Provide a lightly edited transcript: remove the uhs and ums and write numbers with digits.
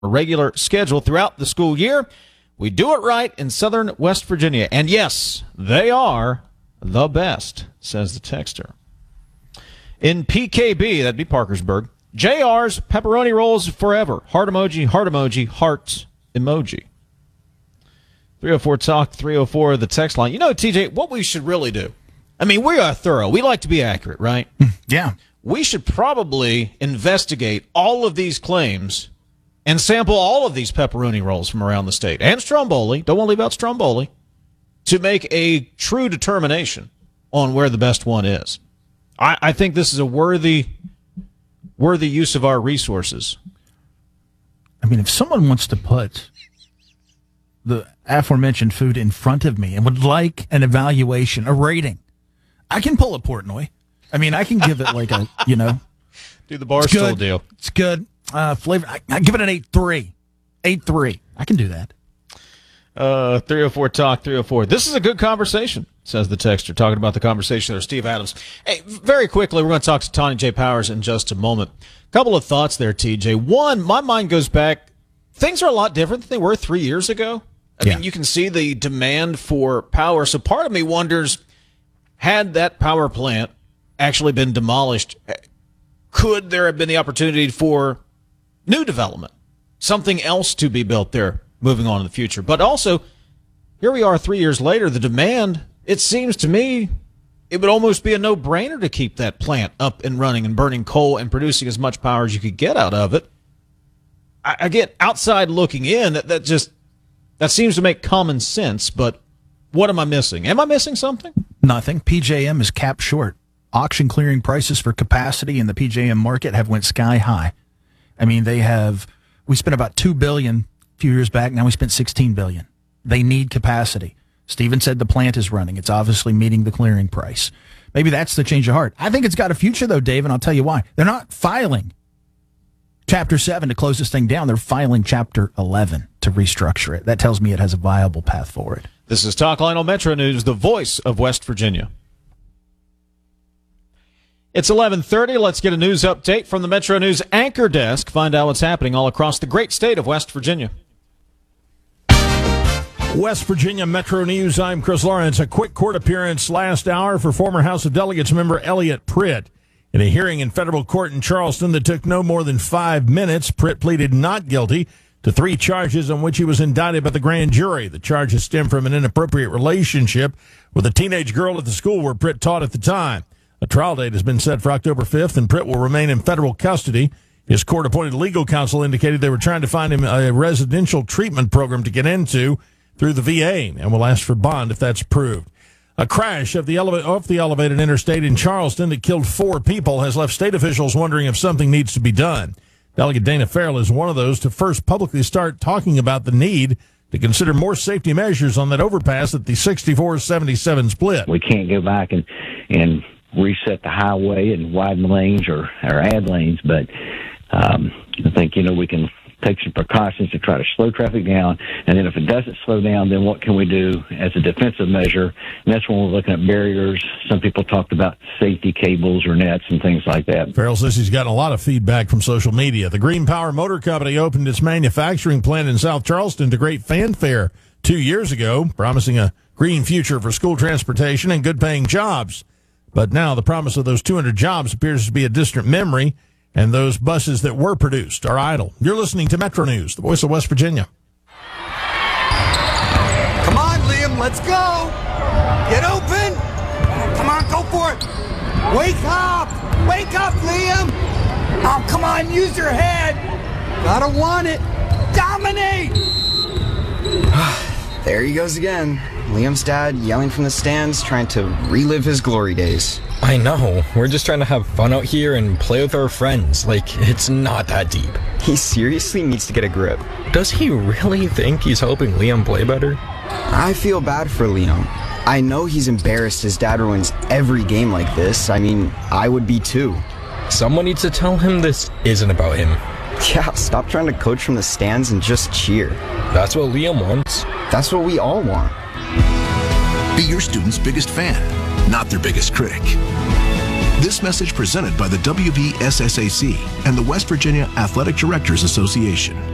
a regular schedule throughout the school year. We do it right in southern West Virginia. And yes, they are the best, says the texter. In PKB, that'd be Parkersburg, JR's pepperoni rolls forever. Heart emoji, heart emoji. 304 Talk, 304 the text line. You know, TJ, what we should really do, I mean, we are thorough. We like to be accurate, right? Yeah. We should probably investigate all of these claims and sample all of these pepperoni rolls from around the state. And Stromboli, don't want to leave out Stromboli, to make a true determination on where the best one is. I think this is a worthy use of our resources. I mean, if someone wants to put the aforementioned food in front of me and would like an evaluation, a rating, I can pull a Portnoy. I mean, I can give it like a, do the Barstool deal. It's good. Flavor. I give it an 8.3. 8.3. I can do that. 304 Talk, 304. This is a good conversation, says the texter, talking about the conversation there, Steve Adams. Hey, very quickly, we're going to talk to Tawny J. Powers in just a moment. A couple of thoughts there, TJ. One, my mind goes back. Things are a lot different than they were 3 years ago. I mean, you can see the demand for power. So part of me wonders, had that power plant actually been demolished, could there have been the opportunity for new development, something else to be built there moving on in the future? But also, here we are 3 years later, the demand, it seems to me, it would almost be a no-brainer to keep that plant up and running and burning coal and producing as much power as you could get out of it. I get outside looking in, that seems to make common sense, but what am I missing? Am I missing something? Nothing. PJM is capped short. Auction clearing prices for capacity in the PJM market have went sky high. I mean, we spent about $2 billion a few years back. Now we spent $16 billion. They need capacity. Steven said the plant is running. It's obviously meeting the clearing price. Maybe that's the change of heart. I think it's got a future, though, Dave, and I'll tell you why. They're not filing Chapter 7 to close this thing down. They're filing Chapter 11 to restructure it. That tells me it has a viable path forward. This is Talk Lionel Metro News, the voice of West Virginia. It's 11:30. Let's get a news update from the Metro News anchor desk. Find out what's happening all across the great state of West Virginia. West Virginia Metro News, I'm Chris Lawrence. A quick court appearance last hour for former House of Delegates member Elliot Pritt. In a hearing in federal court in Charleston that took no more than 5 minutes, Pritt pleaded not guilty to 3 charges on which he was indicted by the grand jury. The charges stem from an inappropriate relationship with a teenage girl at the school where Pritt taught at the time. A trial date has been set for October 5th, and Pritt will remain in federal custody. His court-appointed legal counsel indicated they were trying to find him a residential treatment program to get into through the VA, and will ask for bond if that's approved. A crash off the elevated interstate in Charleston that killed 4 people has left state officials wondering if something needs to be done. Delegate Dana Farrell is one of those to first publicly start talking about the need to consider more safety measures on that overpass at the 64-77 split. We can't go back and reset the highway and widen lanes or add lanes, but I think, we can take some precautions to try to slow traffic down, and then if it doesn't slow down, then what can we do as a defensive measure? And that's when we're looking at barriers. Some people talked about safety cables or nets and things like that. Farrell says he's gotten a lot of feedback from social media. The Green Power Motor Company opened its manufacturing plant in South Charleston to great fanfare 2 years ago, promising a green future for school transportation and good-paying jobs. But now the promise of those 200 jobs appears to be a distant memory, and those buses that were produced are idle. You're listening to Metro News, the voice of West Virginia. Come on, Liam, let's go. Get open. Come on, go for it. Wake up. Wake up, Liam. Oh, come on, use your head. Gotta want it. Dominate. There he goes again. Liam's dad yelling from the stands, trying to relive his glory days. I know. We're just trying to have fun out here and play with our friends. It's not that deep. He seriously needs to get a grip. Does he really think he's helping Liam play better? I feel bad for Liam. I know he's embarrassed his dad ruins every game like this. I mean, I would be too. Someone needs to tell him this isn't about him. Yeah, stop trying to coach from the stands and just cheer. That's what Liam wants. That's what we all want. Be your student's biggest fan, not their biggest critic. This message presented by the WVSSAC and the West Virginia Athletic Directors Association.